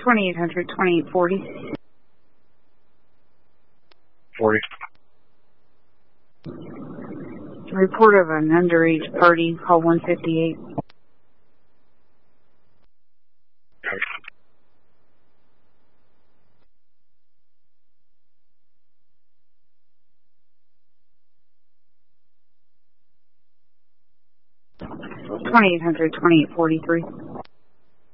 2800 2840. 40. Report of an underage party, call 158. Okay. 2800 2843.